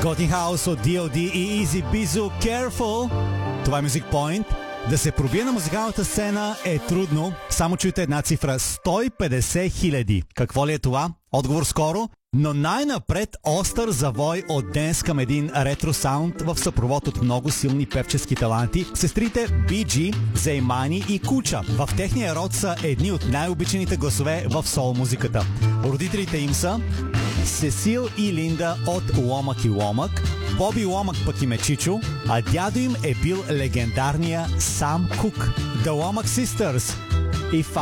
Готин хаус от DLD и Easy Bizu, Careful. Това е Music Point. Да се пробие на музикалната сцена е трудно. Само чуйте една цифра: 150 хиляди. Какво ли е това? Отговор скоро. Но най-напред остър завой от денс към един ретро саунд в съпровод от много силни певчески таланти. Сестрите BG, Зеймани и Куча. В техния род са едни от най-обичаните гласове в сол музиката. Родителите им са Сесил и Линда от Ломак и Ломак, Боби Ломак пък им е Чичо, а дядо им е бил легендарния Сам Кук. The Womack Sisters. If